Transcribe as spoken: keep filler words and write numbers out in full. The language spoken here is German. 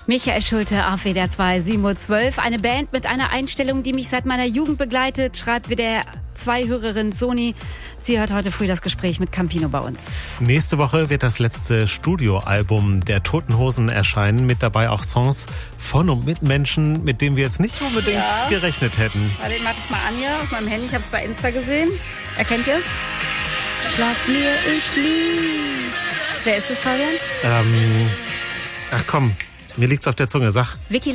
Michael Schulte auf W D R zwei, sieben Uhr zwölf. Eine Band mit einer Einstellung, die mich seit meiner Jugend begleitet, schreibt W D R zwei Hörerin Soni. Sie hört heute früh das Gespräch mit Campino bei uns. Nächste Woche wird das letzte Studioalbum der Toten Hosen erscheinen. Mit dabei auch Songs von und mit Menschen, mit denen wir jetzt nicht unbedingt ja. gerechnet hätten. Warte, ich mach das mal an hier auf meinem Handy. Ich habe es bei Insta gesehen. Erkennt ihr es? Glaub mir, ich lieb. Wer ist das, Fabian? Ähm, ach komm, mir liegt's auf der Zunge. Sag. Vicky